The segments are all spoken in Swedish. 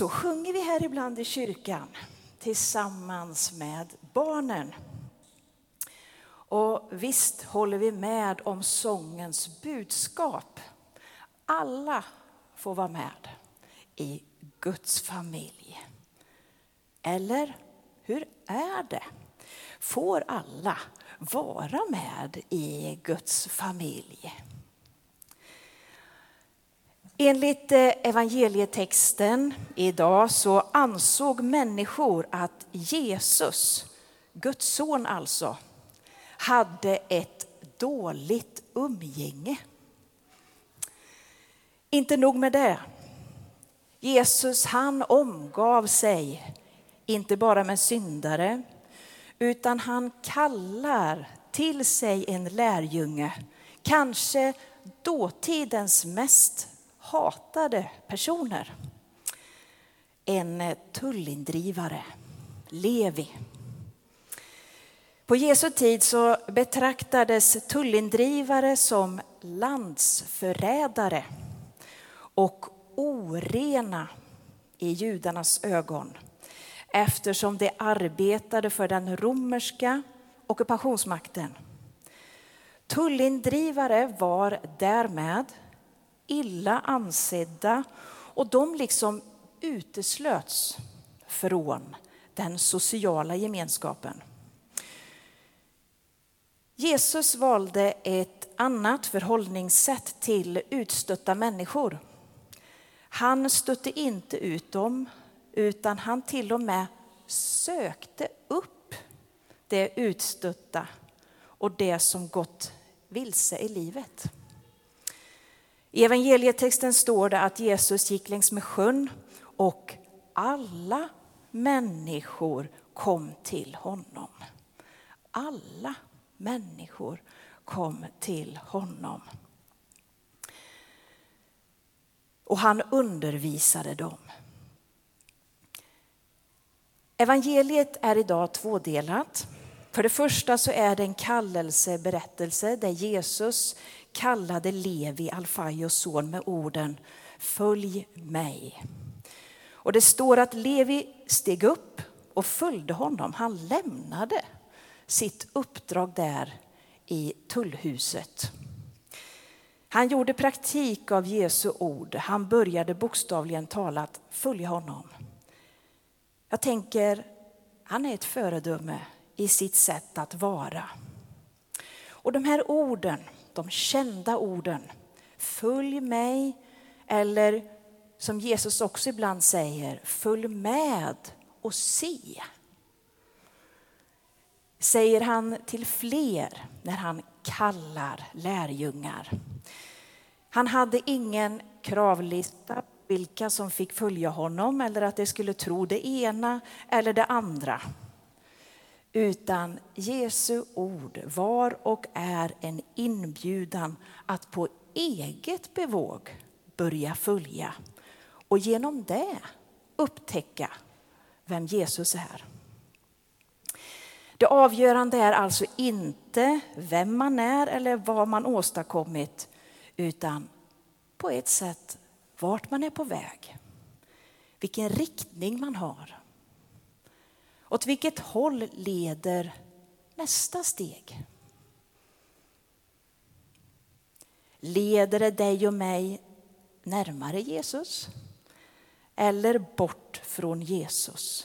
så sjunger vi här ibland i kyrkan tillsammans med barnen. Och visst håller vi med om sångens budskap. Alla får vara med i Guds familj. Eller hur är det? Får alla vara med i Guds familj? Enligt evangelietexten idag så ansåg människor att Jesus, Guds son alltså, hade ett dåligt umgänge. Inte nog med det. Jesus han omgav sig inte bara med syndare, utan han kallar till sig en lärjunge, kanske dåtidens mest hatade personer. En tullindrivare, Levi. På Jesu tid så betraktades tullindrivare som landsförrädare och orena i judarnas ögon, eftersom de arbetade för den romerska ockupationsmakten. Tullindrivare var därmed illa ansedda och de liksom uteslöts från den sociala gemenskapen. Jesus valde ett annat förhållningssätt till utstötta människor. Han stötte inte ut dem, utan han till och med sökte upp det utstötta och det som gått vilse i livet. I evangelietexten står det att Jesus gick längs med sjön och alla människor kom till honom. Alla människor kom till honom. Och han undervisade dem. Evangeliet är idag tvådelat. För det första så är det en kallelseberättelse där Jesus kallade Levi, Alfaios son, med orden följ mig. Och det står att Levi steg upp och följde honom. Han lämnade sitt uppdrag där i tullhuset. Han gjorde praktik av Jesu ord. Han började bokstavligen talat följa honom. Jag tänker, han är ett föredöme i sitt sätt att vara. Och de här orden, de kända orden, följ mig, eller som Jesus också ibland säger, följ med och se. Säger han till fler när han kallar lärjungar. Han hade ingen kravlista vilka som fick följa honom eller att de skulle tro det ena eller det andra. Utan Jesu ord var och är en inbjudan att på eget bevåg börja följa och genom det upptäcka vem Jesus är. Det avgörande är alltså inte vem man är eller vad man åstadkommit, utan på ett sätt vart man är på väg, vilken riktning man har. Åt vilket håll leder nästa steg? Leder det dig och mig närmare Jesus eller bort från Jesus?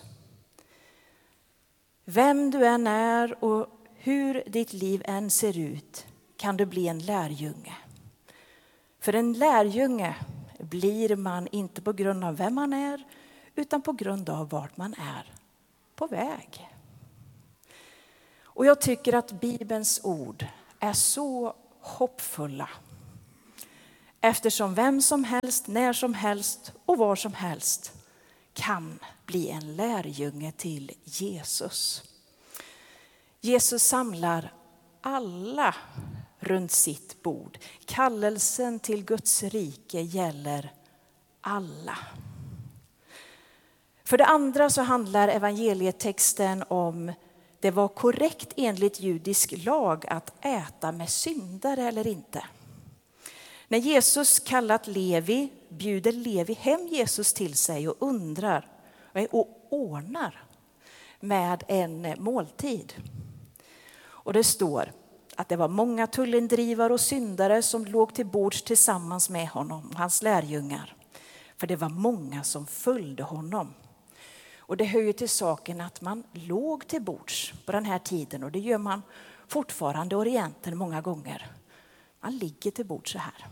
Vem du än är och hur ditt liv än ser ut kan du bli en lärjunge. För en lärjunge blir man inte på grund av vem man är utan på grund av vart man är på väg. Och jag tycker att Bibelns ord är så hoppfulla. Eftersom vem som helst, när som helst och var som helst kan bli en lärjunge till Jesus. Jesus samlar alla runt sitt bord. Kallelsen till Guds rike gäller alla. För det andra så handlar evangelietexten om det var korrekt enligt judisk lag att äta med syndare eller inte. När Jesus kallat Levi bjuder Levi hem Jesus till sig och ordnar med en måltid. Och det står att det var många tullindrivare och syndare som låg till bords tillsammans med honom och hans lärjungar. För det var många som följde honom. Och det hör ju till saken att man låg till bords på den här tiden. Och det gör man fortfarande i Orienten många gånger. Man ligger till bords så här.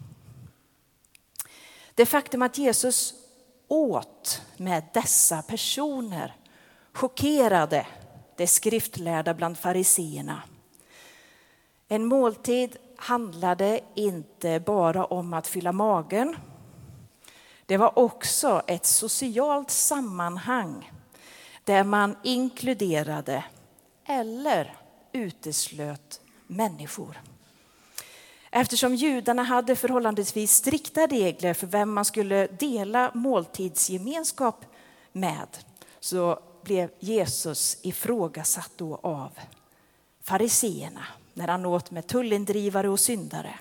Det faktum att Jesus åt med dessa personer chockerade det skriftlärda bland fariseerna. En måltid handlade inte bara om att fylla magen. Det var också ett socialt sammanhang där man inkluderade eller uteslöt människor. Eftersom judarna hade förhållandevis strikta regler för vem man skulle dela måltidsgemenskap med, så blev Jesus ifrågasatt då av fariseerna när han åt med tullindrivare och syndare.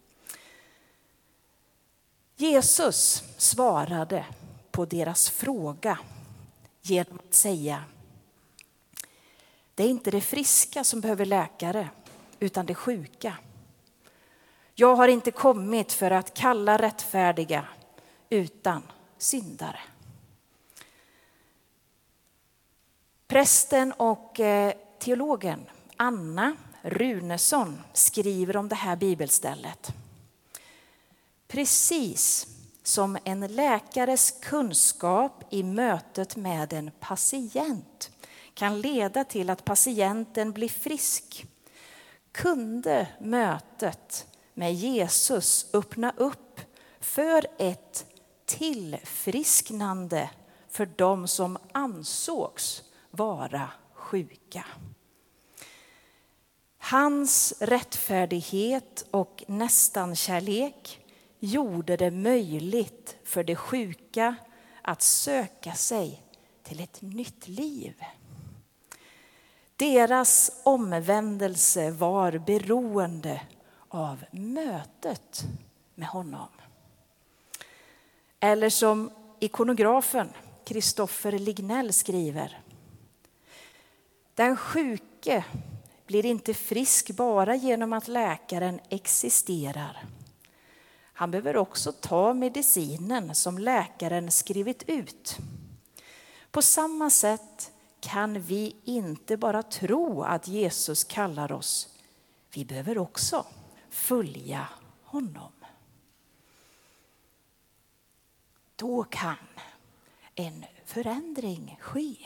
Jesus svarade på deras fråga genom att säga: det är inte det friska som behöver läkare, utan det sjuka. Jag har inte kommit för att kalla rättfärdiga, utan syndare. Prästen och teologen Anna Runesson skriver om det här bibelstället: precis som en läkares kunskap i mötet med en patient kan leda till att patienten blir frisk, kunde mötet med Jesus öppna upp för ett tillfrisknande för dem som ansågs vara sjuka. Hans rättfärdighet och nästankärlek gjorde det möjligt för de sjuka att söka sig till ett nytt liv. Deras omvändelse var beroende av mötet med honom. Eller som ikonografen Kristoffer Lignell skriver: den sjuke blir inte frisk bara genom att läkaren existerar. Han behöver också ta medicinen som läkaren skrivit ut. På samma sätt kan vi inte bara tro att Jesus kallar oss. Vi behöver också följa honom. Då kan en förändring ske.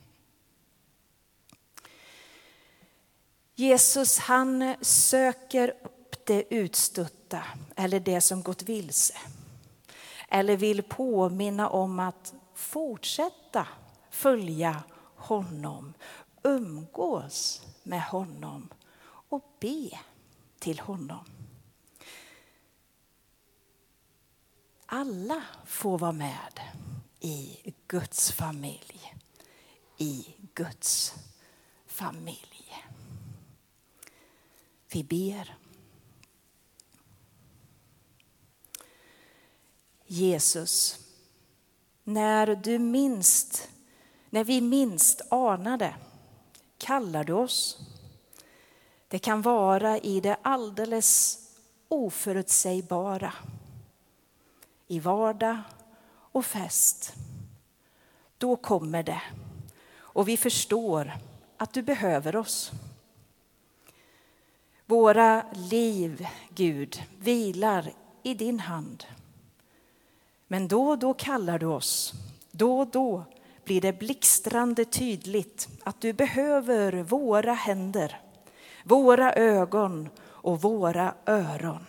Jesus, han söker upp det utstötta eller det som gått vilse. Eller vill påminna om att fortsätta följa honom, umgås med honom och be till honom. Alla får vara med i Guds familj. I Guds familj. Vi ber. Jesus, när vi minst anade kallar du oss. Det kan vara i det alldeles oförutsägbara. I vardag och fest. Då kommer det. Och vi förstår att du behöver oss. Våra liv, Gud, vilar i din hand. Men då och då kallar du oss. Då och då blir det blixtrande tydligt att du behöver våra händer, våra ögon och våra öron.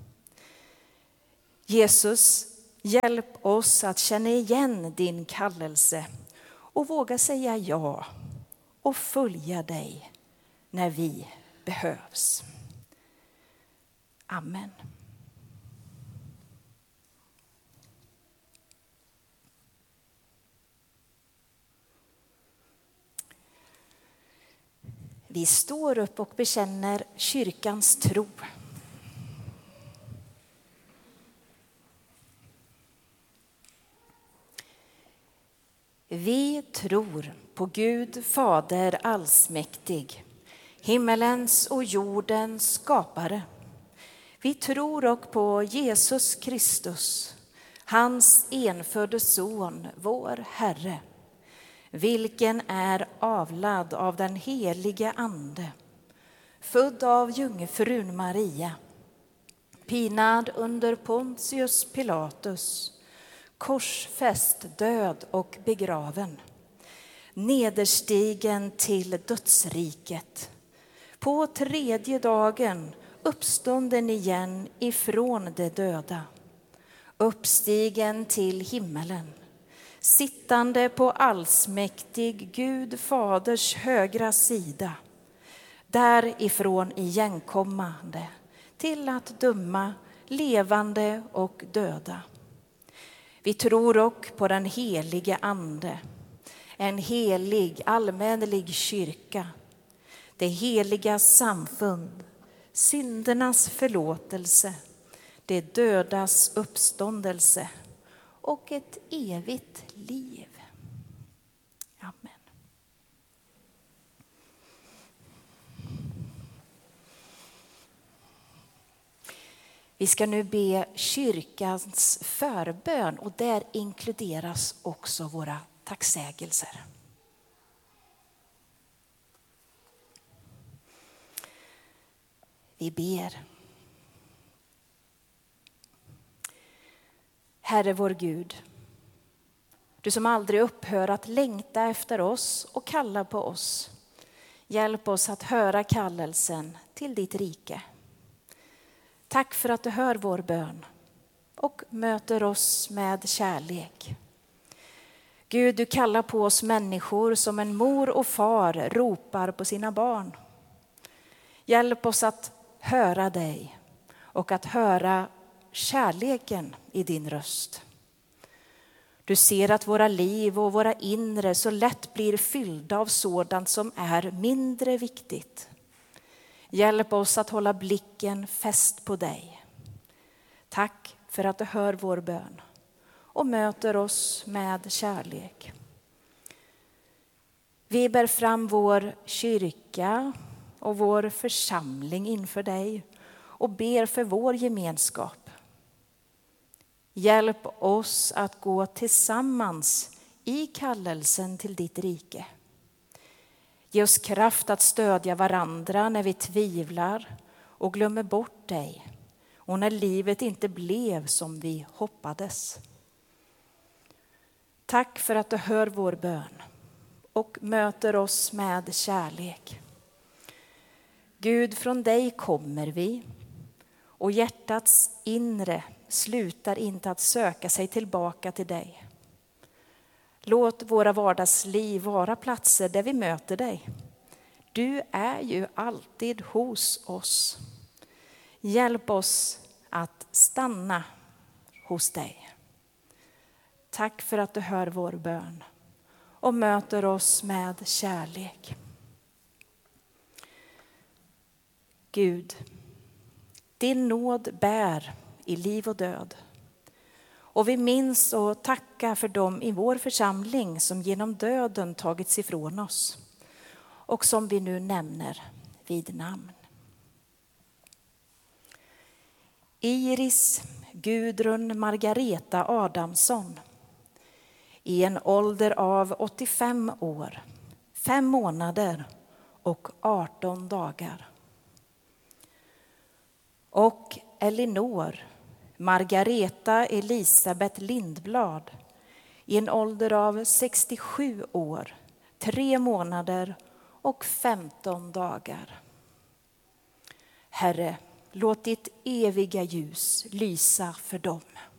Jesus, hjälp oss att känna igen din kallelse och våga säga ja och följa dig när vi behövs. Amen. Vi står upp och bekänner kyrkans tro. Vi tror på Gud Fader allsmäktig, himmelens och jordens skapare. Vi tror och på Jesus Kristus, hans enfödde son, vår Herre, vilken är avlad av den helige Ande, född av jungfrun Maria, pinad under Pontius Pilatus, korsfäst, död och begraven, nederstigen till dödsriket, på tredje dagen uppstånden igen ifrån de döda, uppstigen till himmelen, sittande på allsmäktig Gud Faders högra sida, därifrån igenkommande till att döma levande och döda. Vi tror och på den helige Ande, en helig allmännelig kyrka, det heliga samfund, syndernas förlåtelse, det dödas uppståndelse och ett evigt liv. Amen. Vi ska nu be kyrkans förbön och där inkluderas också våra tacksägelser. Vi ber. Herre vår Gud, du som aldrig upphör att längta efter oss och kalla på oss. Hjälp oss att höra kallelsen till ditt rike. Tack för att du hör vår bön och möter oss med kärlek. Gud, du kallar på oss människor som en mor och far ropar på sina barn. Hjälp oss att höra dig och att höra kärleken i din röst. Du ser att våra liv och våra inre så lätt blir fyllda av sådant som är mindre viktigt. Hjälp oss att hålla blicken fäst på dig. Tack för att du hör vår bön och möter oss med kärlek. Vi bär fram vår kyrka och vår församling inför dig och ber för vår gemenskap. Hjälp oss att gå tillsammans i kallelsen till ditt rike. Ge oss kraft att stödja varandra när vi tvivlar och glömmer bort dig och när livet inte blev som vi hoppades. Tack för att du hör vår bön och möter oss med kärlek. Gud, från dig kommer vi och hjärtats inre slutar inte att söka sig tillbaka till dig. Låt våra vardagsliv vara platser där vi möter dig. Du är ju alltid hos oss. Hjälp oss att stanna hos dig. Tack för att du hör vår bön och möter oss med kärlek. Gud, din nåd bär i liv och död. Och vi minns och tackar för dem i vår församling som genom döden tagits ifrån oss och som vi nu nämner vid namn. Iris Gudrun Margareta Adamsson, i en ålder av 85 år, 5 månader och 18 dagar. Och Elinor Margareta Elisabeth Lindblad, i en ålder av 67 år, 3 månader och 15 dagar. Herre, låt ditt eviga ljus lysa för dem.